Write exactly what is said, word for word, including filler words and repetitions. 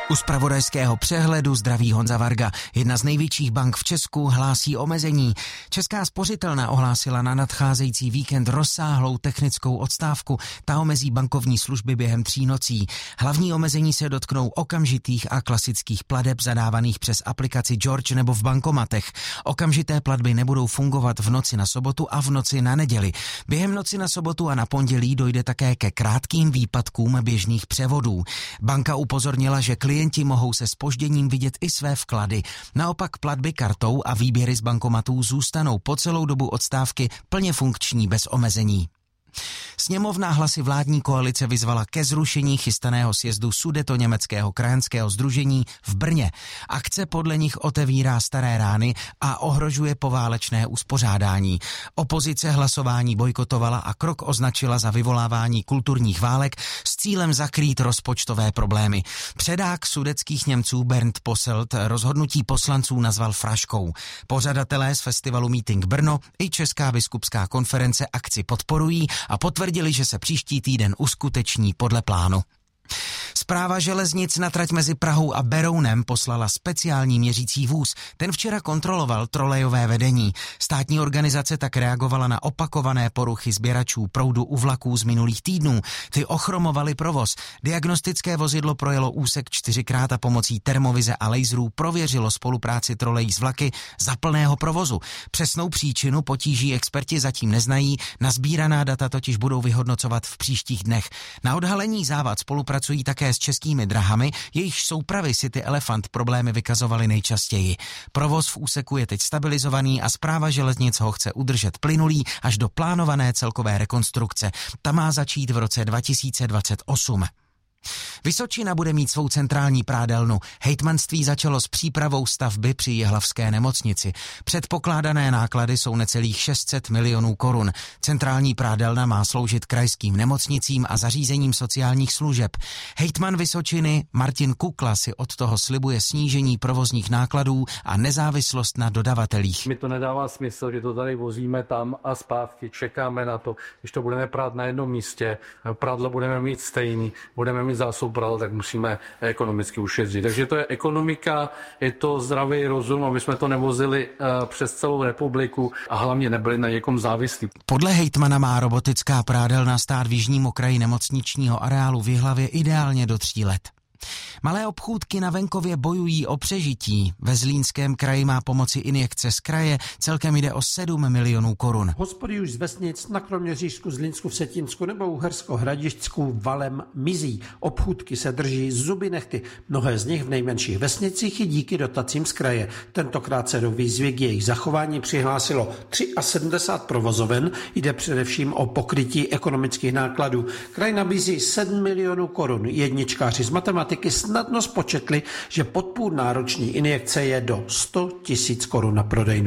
U zpravodajského přehledu zdraví Honza Varga. Jedna z největších bank v Česku hlásí omezení. Česká spořitelna ohlásila na nadcházející víkend rozsáhlou technickou odstávku. Ta omezí bankovní služby během tří nocí. Hlavní omezení se dotknou okamžitých a klasických plateb zadávaných přes aplikaci George nebo v bankomatech. Okamžité platby nebudou fungovat v noci na sobotu a v noci na neděli. Během noci na sobotu a na pondělí dojde také ke krátkým výpadkům běžných převodů. Banka upozornila, že klienti mohou se zpožděním vidět i své vklady. Naopak platby kartou a výběry z bankomatů zůstanou po celou dobu odstávky plně funkční bez omezení. Sněmovna hlasy vládní koalice vyzvala ke zrušení chystaného sjezdu Sudetoněmeckého krajanského sdružení v Brně. Akce podle nich otevírá staré rány a ohrožuje poválečné uspořádání. Opozice hlasování bojkotovala a krok označila za vyvolávání kulturních válek s cílem zakrýt rozpočtové problémy. Předák sudetských Němců Bernd Posselt rozhodnutí poslanců nazval fraškou. Pořadatelé z festivalu Meeting Brno i Česká biskupská konference akci podporují a potvrdili, že se příští týden uskuteční podle plánu. Správa železnic na trať mezi Prahou a Berounem poslala speciální měřící vůz. Ten včera kontroloval trolejové vedení. Státní organizace tak reagovala na opakované poruchy sběračů proudu u vlaků z minulých týdnů. Ty ochromovaly provoz. Diagnostické vozidlo projelo úsek čtyřikrát a pomocí termovize a laserů prověřilo spolupráci trolejí s vlaky za plného provozu. Přesnou příčinu potíží experti zatím neznají, nasbíraná data totiž budou vyhodnocovat v příštích dnech. Na odhalení závad spolupracují také s Českými drahami, jejichž soupravy City Elefant problémy vykazovaly nejčastěji. Provoz v úseku je teď stabilizovaný a správa železnic ho chce udržet plynulý až do plánované celkové rekonstrukce. Ta má začít v roce dva tisíce dvacet osm. Vysočina bude mít svou centrální prádelnu. Hejtmanství začalo s přípravou stavby při jihlavské nemocnici. Předpokládané náklady jsou necelých šest set milionů korun. Centrální prádelna má sloužit krajským nemocnicím a zařízením sociálních služeb. Hejtman Vysočiny Martin Kukla si od toho slibuje snížení provozních nákladů a nezávislost na dodavatelích. Mi to nedává smysl, že to tady vozíme tam a zpátky, čekáme na to. Když to budeme prát na jednom místě, prádlo budeme mít stejný, budeme mít zásob prádla, tak musíme ekonomicky ušetřit. Takže to je ekonomika, je to zdravý rozum, aby jsme to nevozili uh, přes celou republiku a hlavně nebyli na někom závislí. Podle hejtmana má robotická prádelna stát v jižním okraji nemocničního areálu v Jihlavě ideálně do tří let. Malé obchůdky na venkově bojují o přežití. Ve Zlínském kraji má pomoci injekce z kraje, celkem jde o sedm milionů korun. Hospody už z vesnic na Kroměřížsku, Zlínsku, Vsetínsku nebo Uhersko-Hradišťsku valem mizí. Obchůdky se drží zuby nehty. Mnohé z nich v nejmenších vesnicích i díky dotacím z kraje. Tentokrát se do výzvy k jejich zachování přihlásilo sedmdesát tři provozoven. Jde především o pokrytí ekonomických nákladů. Kraj nabízí sedm milionů korun. Jedničkáři z matematiky snadno spočetli, že podpůrná roční injekce je do sto tisíc korun na prodejnu.